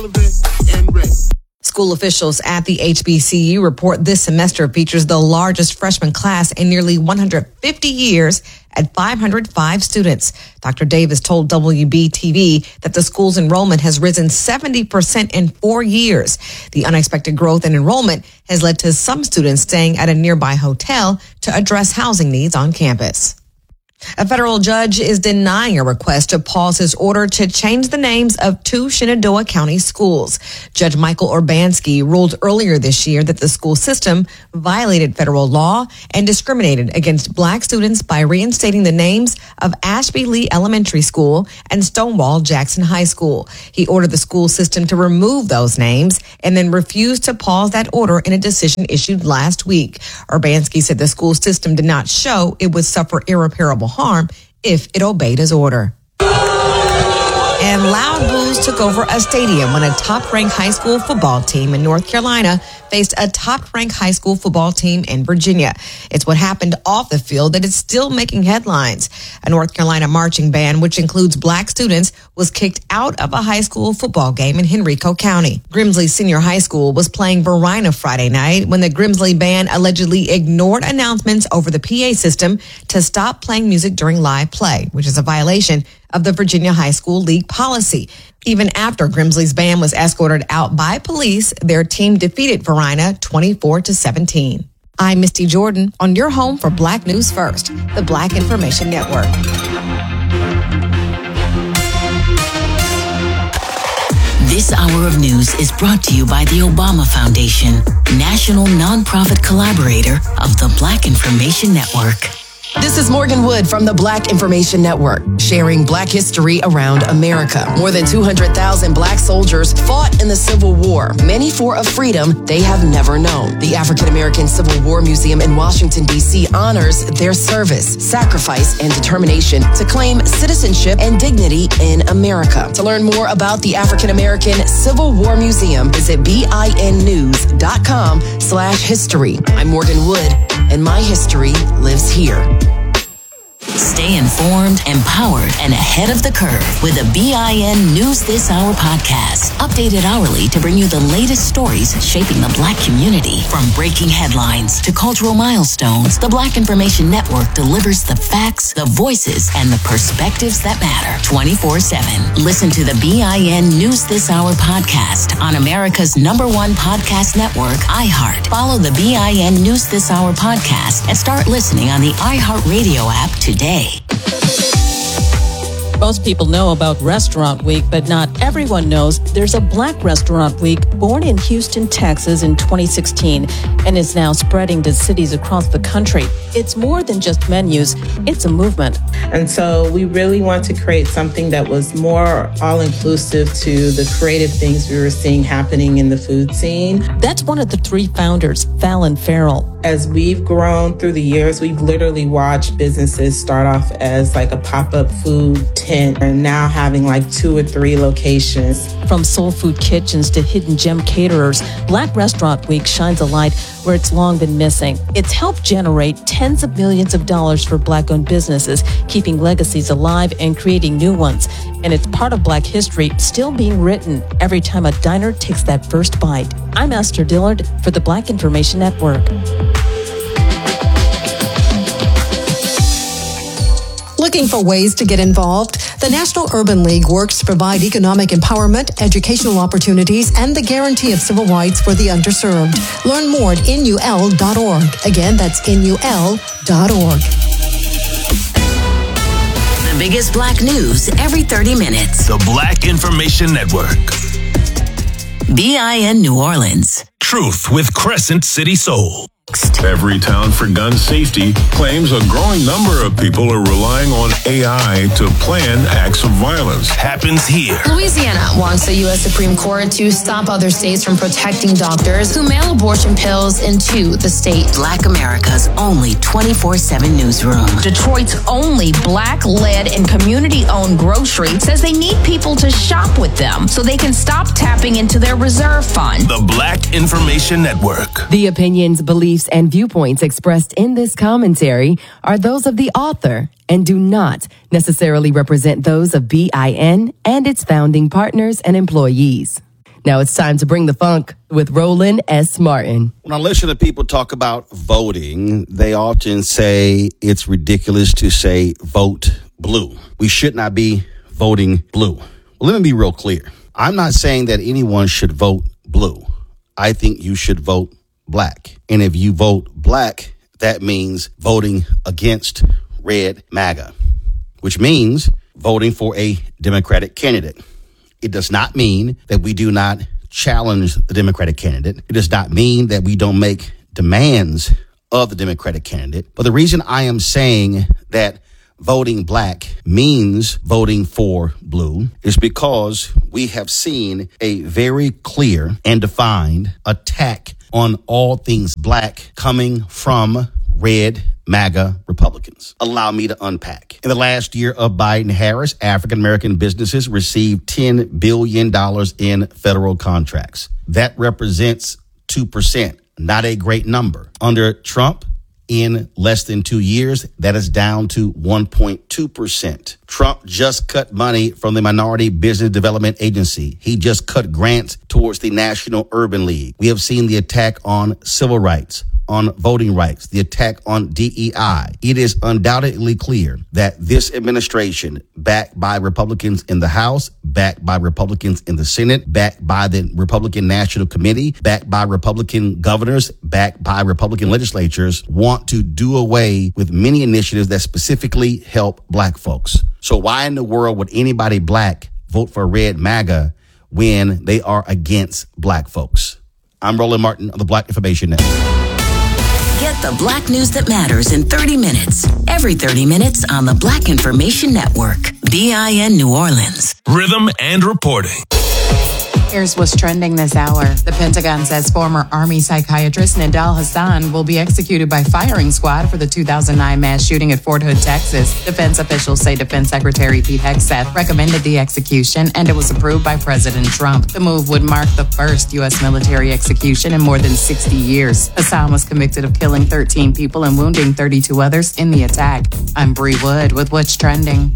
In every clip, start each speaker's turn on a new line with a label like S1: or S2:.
S1: School officials at the HBCU report this semester features the largest freshman class in nearly 150 years at 505 students. Dr. Davis told WBTV that the school's enrollment has risen 70% in 4 years. The unexpected growth in enrollment has led to some students staying at a nearby hotel to address housing needs on campus. A federal judge is denying a request to pause his order to change the names of 2 Shenandoah County schools. Judge Michael Urbanski ruled earlier this year that the school system violated federal law and discriminated against black students by reinstating the names of Ashby Lee Elementary School and Stonewall Jackson High School. He ordered the school system to remove those names and then refused to pause that order in a decision issued last week. Urbanski said the school system did not show it would suffer irreparable harm if it obeyed his order. And loud boos took over a stadium when a top-ranked high school football team in North Carolina faced a top-ranked high school football team in Virginia. It's what happened off the field that is still making headlines. A North Carolina marching band, which includes black students, was kicked out of a high school football game in Henrico County. Grimsley Senior High School was playing Verina Friday night when the Grimsley band allegedly ignored announcements over the PA system to stop playing music during live play, which is a violation of the Virginia High School League policy. Even after Grimsley's band was escorted out by police, their team defeated Verina 24-17. I'm Misty Jordan on your home for Black News First, the Black Information Network.
S2: This hour of news is brought to you by the Obama Foundation, national nonprofit collaborator of the Black Information Network.
S3: This is Morgan Wood from the Black Information Network, sharing Black history around America. More than 200,000 Black soldiers fought in the Civil War, many for a freedom they have never known. The African American Civil War Museum in Washington, D.C. honors their service, sacrifice, and determination to claim citizenship and dignity in America. To learn more about the African American Civil War Museum, visit BINnews.com/history. I'm Morgan Wood, and my history lives here.
S2: Stay informed, empowered, and ahead of the curve with the BIN News This Hour podcast. Updated hourly to bring you the latest stories shaping the Black community. From breaking headlines to cultural milestones, the Black Information Network delivers the facts, the voices, and the perspectives that matter 24/7. Listen to the BIN News This Hour podcast on America's #1 podcast network, iHeart. Follow the BIN News This Hour podcast and start listening on the iHeartRadio app today.
S4: Most people know about Restaurant Week, but not everyone knows there's a Black Restaurant Week born in Houston, Texas in 2016 and is now spreading to cities across the country. It's more than just menus, it's a movement.
S5: And so we really want to create something that was more all-inclusive to the creative things we were seeing happening in the food scene.
S4: That's one of the 3 founders, Fallon Farrell.
S5: As we've grown through the years, we've literally watched businesses start off as like a pop-up food tent and now having like 2 or 3 locations.
S4: From soul food kitchens to hidden gem caterers, Black Restaurant Week shines a light where it's long been missing. It's helped generate tens of millions of dollars for Black-owned businesses, keeping legacies alive and creating new ones. And it's part of Black history still being written every time a diner takes that first bite. I'm Esther Dillard for the Black Information Network.
S6: Looking for ways to get involved? The National Urban League works to provide economic empowerment, educational opportunities, and the guarantee of civil rights for the underserved. Learn more at NUL.org. Again, that's NUL.org.
S2: The biggest Black news every 30 minutes.
S7: The Black Information Network.
S2: BIN New Orleans.
S7: Truth with Crescent City Soul.
S8: Every Town for Gun Safety claims a growing number of people are relying on AI to plan acts of violence.
S7: Happens here.
S9: Louisiana wants the U.S. Supreme Court to stop other states from protecting doctors who mail abortion pills into the state.
S2: Black America's only 24/7 newsroom.
S9: Detroit's only Black-led and community-owned grocery says they need people to shop with them so they can stop tapping into their reserve fund.
S7: The Black Information Network.
S10: The opinions, beliefs, and viewpoints expressed in this commentary are those of the author and do not necessarily represent those of BIN and its founding partners and employees. Now it's time to bring the funk with Roland S. Martin.
S11: When I listen to people talk about voting, they often say it's ridiculous to say vote blue. We should not be voting blue. Well, let me be real clear. I'm not saying that anyone should vote blue. I think you should vote black. And if you vote black, that means voting against red MAGA, which means voting for a Democratic candidate. It does not mean that we do not challenge the Democratic candidate. It does not mean that we don't make demands of the Democratic candidate. But the reason I am saying that voting black means voting for blue is because we have seen a very clear and defined attack on all things black coming from red MAGA Republicans. Allow me to unpack. In the last year of Biden-Harris, African-American businesses received $10 billion in federal contracts. That represents 2%, not a great number. Under Trump, in less than 2 years, that is down to 1.2%. Trump just cut money from the Minority Business Development Agency. He just cut grants towards the National Urban League. We have seen the attack on civil rights, on voting rights, the attack on DEI. It is undoubtedly clear that this administration, backed by Republicans in the House, backed by Republicans in the Senate, backed by the Republican National Committee, backed by Republican governors, backed by Republican legislatures, want to do away with many initiatives that specifically help black folks. So why in the world would anybody black vote for red MAGA when they are against black folks? I'm Roland Martin of the Black Information Network.
S2: Get the black news that matters in 30 minutes. Every 30 minutes on the Black Information Network. BIN New Orleans.
S7: Rhythm and reporting.
S12: Here's what's trending this hour. The Pentagon says former Army psychiatrist Nidal Hasan will be executed by firing squad for the 2009 mass shooting at Fort Hood, Texas. Defense officials say Defense Secretary Pete Hegseth recommended the execution, and it was approved by President Trump. The move would mark the first U.S. military execution in more than 60 years. Hasan was convicted of killing 13 people and wounding 32 others in the attack. I'm Bree Wood with What's Trending.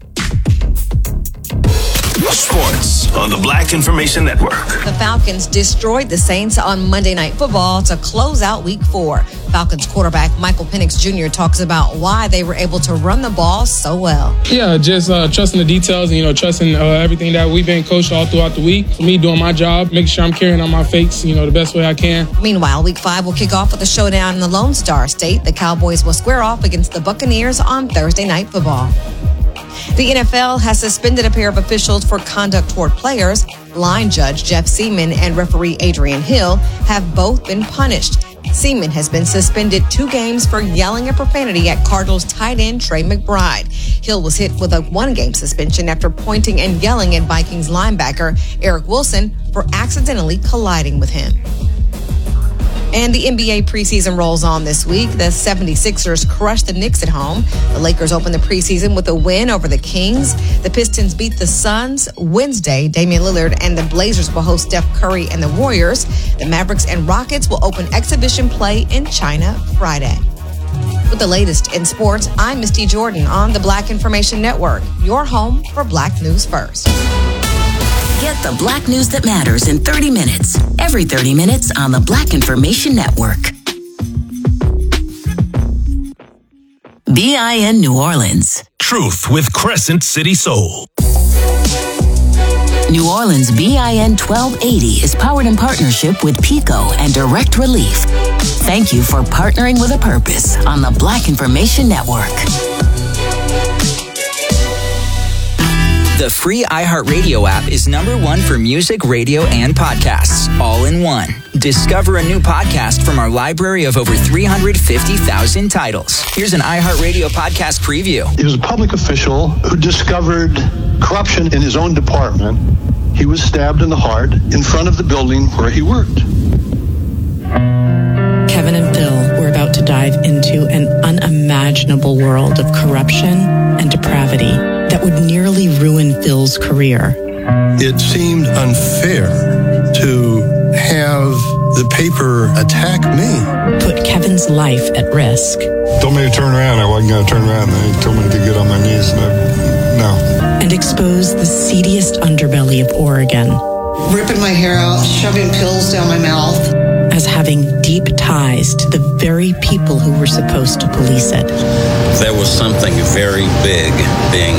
S7: Sports on the Black Information Network.
S1: The Falcons destroyed the Saints on Monday Night Football to close out Week 4. Falcons quarterback Michael Penix Jr. talks about why they were able to run the ball so well.
S13: Yeah, just trusting the details and, trusting everything that we've been coached all throughout the week. For me, doing my job, making sure I'm carrying on my fakes, the best way I can.
S1: Meanwhile, Week 5 will kick off with a showdown in the Lone Star State. The Cowboys will square off against the Buccaneers on Thursday Night Football. The NFL has suspended a pair of officials for conduct toward players. Line judge Jeff Seaman and referee Adrian Hill have both been punished. Seaman has been suspended 2 games for yelling a profanity at Cardinals tight end Trey McBride. Hill was hit with a 1-game suspension after pointing and yelling at Vikings linebacker Eric Wilson for accidentally colliding with him. And the NBA preseason rolls on this week. The 76ers crushed the Knicks at home. The Lakers opened the preseason with a win over the Kings. The Pistons beat the Suns Wednesday. Damian Lillard and the Blazers will host Steph Curry and the Warriors. The Mavericks and Rockets will open exhibition play in China Friday. With the latest in sports, I'm Misty Jordan on the Black Information Network, your home for Black News First.
S2: Get the black news that matters in 30 minutes. Every 30 minutes on the Black Information Network. BIN New Orleans.
S7: Truth with Crescent City Soul.
S2: New Orleans BIN 1280 is powered in partnership with PICO and Direct Relief. Thank you for partnering with a purpose on the Black Information Network.
S14: The free iHeartRadio app is #1 for music, radio, and podcasts, all in one. Discover a new podcast from our library of over 350,000 titles. Here's an iHeartRadio podcast preview.
S15: He was a public official who discovered corruption in his own department. He was stabbed in the heart in front of the building where he worked.
S16: Kevin and Phil were about to dive into an unimaginable world of corruption and depravity that would nearly ruin Phil's career.
S15: It seemed unfair to have the paper attack me.
S16: Put Kevin's life at risk.
S17: Told me to turn around. I wasn't going to turn around. They told me to get on my knees. No.
S16: And expose the seediest underbelly of Oregon.
S18: ripping my hair out, shoving pills down my mouth.
S16: As having deep ties to the very people who were supposed to police it.
S11: There was something very big being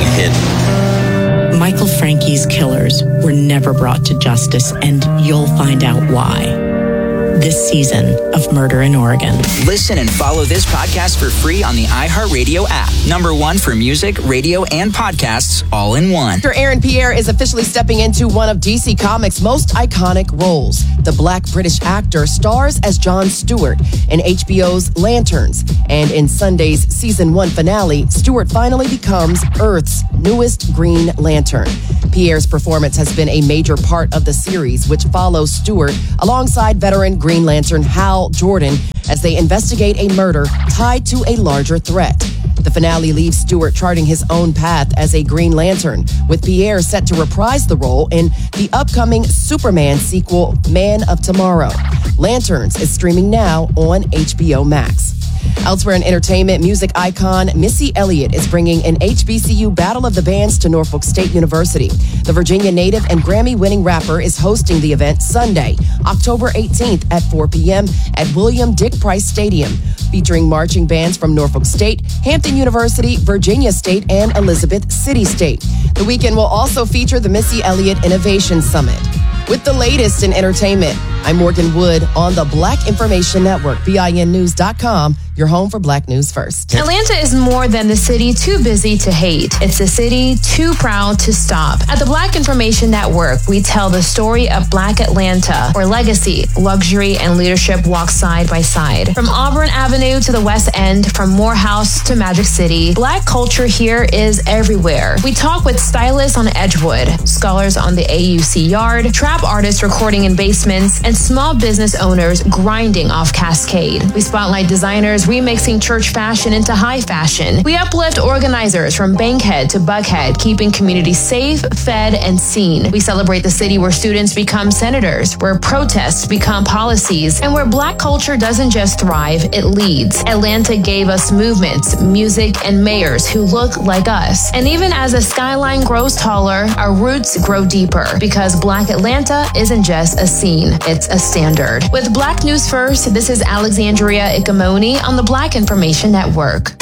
S11: hidden.
S16: Michael Francke's killers were never brought to justice, and you'll find out why. This season of Murder in Oregon.
S14: Listen and follow this podcast for free on the iHeartRadio app. #1 for music, radio, and podcasts all in one.
S3: Actor Aaron Pierre is officially stepping into one of DC Comics' most iconic roles. The Black British actor stars as Jon Stewart in HBO's Lanterns. And in Sunday's Season 1 finale, Stewart finally becomes Earth's newest Green Lantern. Pierre's performance has been a major part of the series, which follows Stewart alongside veteran Green Lantern Hal Jordan as they investigate a murder tied to a larger threat. The finale leaves Stewart charting his own path as a Green Lantern, with Pierre set to reprise the role in the upcoming Superman sequel, Man of Tomorrow. Lanterns is streaming now on HBO Max. Elsewhere in entertainment, music icon Missy Elliott is bringing an HBCU Battle of the Bands to Norfolk State University. The Virginia native and Grammy-winning rapper is hosting the event Sunday, October 18th at 4 p.m. at William Dick Price Stadium, featuring marching bands from Norfolk State, Hampton University, Virginia State, and Elizabeth City State. The weekend will also feature the Missy Elliott Innovation Summit. With the latest in entertainment, I'm Morgan Wood on the Black Information Network, BINnews.com, your home for Black News First.
S9: Atlanta is more than the city too busy to hate. It's a city too proud to stop. At the Black Information Network, we tell the story of Black Atlanta, where legacy, luxury, and leadership walk side by side. From Auburn Avenue to the West End, from Morehouse to Magic City, Black culture here is everywhere. We talk with stylists on Edgewood, scholars on the AUC Yard, trap artists recording in basements, and small business owners grinding off Cascade. We spotlight designers remixing church fashion into high fashion. We uplift organizers from Bankhead to Buckhead, keeping communities safe, fed, and seen. We celebrate the city where students become senators, where protests become policies, and where Black culture doesn't just thrive, it leads. Atlanta gave us movements, music, and mayors who look like us. And even as the skyline grows taller, our roots grow deeper, because Black Atlanta isn't just a scene, it's a standard. With Black News First, this is Alexandria Icamoni on the Black Information Network.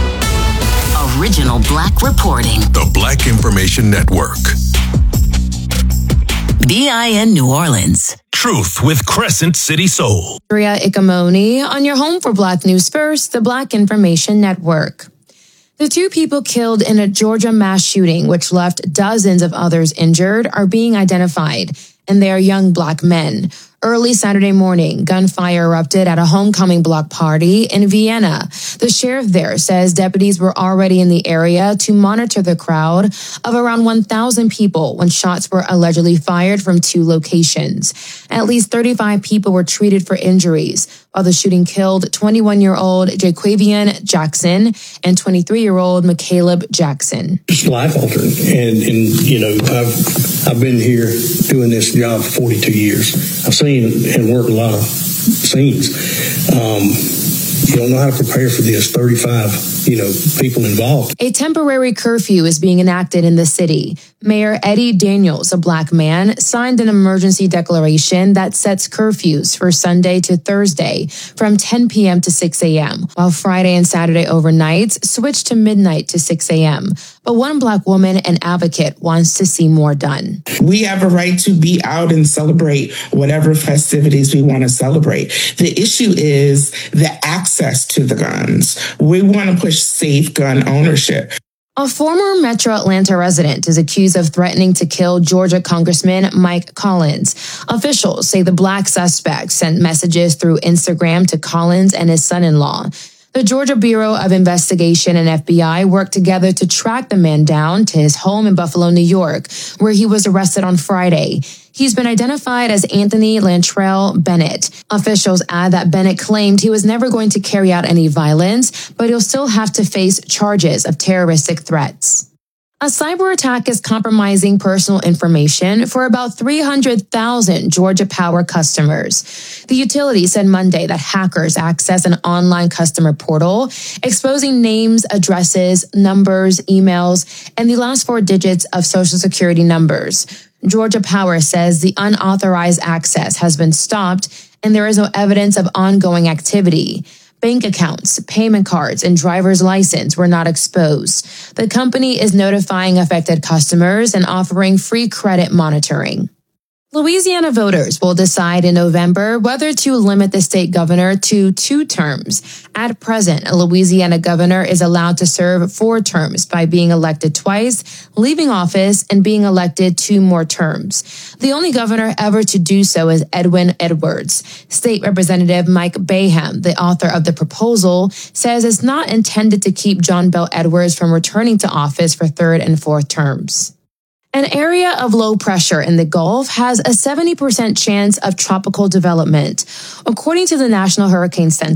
S2: Original Black reporting.
S8: The Black Information Network.
S2: BIN New Orleans.
S7: Truth with Crescent City Soul.
S9: Alexandria Icamoni on your home for Black News First, the Black Information Network. The 2 people killed in a Georgia mass shooting, which left dozens of others injured, are being identified, and they are young Black men. Early Saturday morning, gunfire erupted at a homecoming block party in Vienna. The sheriff there says deputies were already in the area to monitor the crowd of around 1,000 people when shots were allegedly fired from 2 locations. At least 35 people were treated for injuries, while the shooting killed 21-year-old Jaquavian Jackson and 23-year-old McCaleb Jackson.
S19: It's life altering, and you know, I've been here doing this job for 42 years. I've seen and worked a lot of scenes. You don't know how to prepare for this. 35, people involved.
S9: A temporary curfew is being enacted in the city. Mayor Eddie Daniels, a Black man, signed an emergency declaration that sets curfews for Sunday to Thursday from 10 p.m. to 6 a.m., while Friday and Saturday overnights switch to midnight to 6 a.m. But one Black woman and advocate wants to see more done.
S5: We have a right to be out and celebrate whatever festivities we want to celebrate. The issue is the access to the guns. We want to push safe gun ownership.
S9: A former Metro Atlanta resident is accused of threatening to kill Georgia Congressman Mike Collins. Officials say the Black suspect sent messages through Instagram to Collins and his son-in-law. The Georgia Bureau of Investigation and FBI worked together to track the man down to his home in Buffalo, New York, where he was arrested on Friday. He's been identified as Anthony Lantrell Bennett. Officials add that Bennett claimed he was never going to carry out any violence, but he'll still have to face charges of terroristic threats. A cyber attack is compromising personal information for about 300,000 Georgia Power customers. The utility said Monday that hackers accessed an online customer portal, exposing names, addresses, numbers, emails, and the last 4 digits of Social Security numbers. Georgia Power says the unauthorized access has been stopped and there is no evidence of ongoing activity. Bank accounts, payment cards, and driver's license were not exposed. The company is notifying affected customers and offering free credit monitoring. Louisiana voters will decide in November whether to limit the state governor to 2 terms. At present, a Louisiana governor is allowed to serve 4 terms by being elected twice, leaving office, and being elected 2 more terms. The only governor ever to do so is Edwin Edwards. State Representative Mike Baham, the author of the proposal, says it's not intended to keep John Bel Edwards from returning to office for 3rd and 4th terms. An area of low pressure in the Gulf has a 70% chance of tropical development. According to the National Hurricane Center,